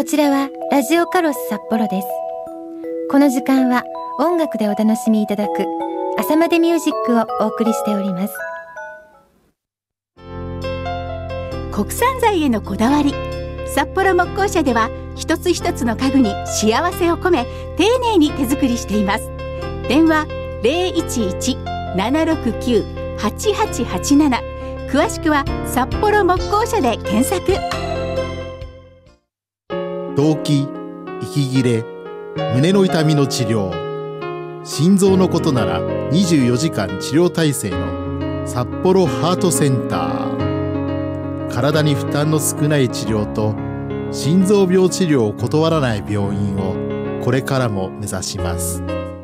こちらはラジオカロス札幌です。この時間は音楽でお楽しみいただく朝までミュージックをお送りしております。 国産材へのこだわり、札幌木工社では一つ一つの家具に幸せを込め丁寧に手作りしています。電話 011-769-8887、詳しくは札幌木工社で検索。 動悸、息切れ、胸の痛みの治療、心臓のことなら24時間治療体制の札幌ハートセンター。体に負担の少ない治療と心臓病治療を断らない病院をこれからも目指します。